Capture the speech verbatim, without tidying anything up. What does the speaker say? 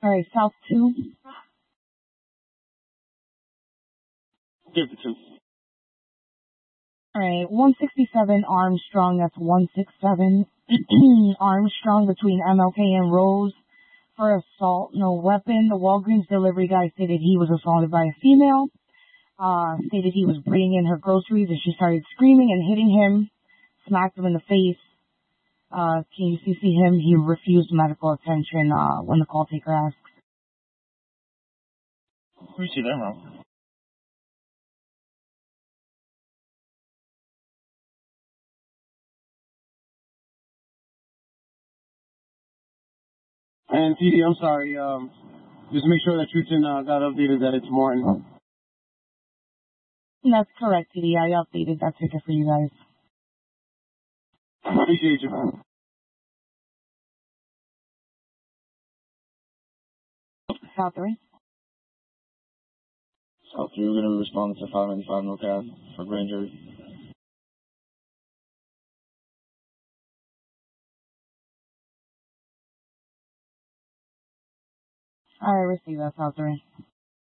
All right, South two. Give it two. All right, one sixty-seven Armstrong. That's one sixty-seven Armstrong between M L K and Rose for assault, no weapon. The Walgreens delivery guy stated he was assaulted by a female. Uh, stated he was bringing in her groceries and she started screaming and hitting him, smacked him in the face. Uh, can you see, see him? He refused medical attention, uh, when the call taker asks. Let me see that, bro. And T D, I'm sorry, um, just make sure that Truton uh, got updated that it's Morton. That's correct, T D. I updated that ticket for you guys. Appreciate you, man. South three. South three, we're going to be responding to five ninety-five no cab for grand jury. All right, receive that, South three.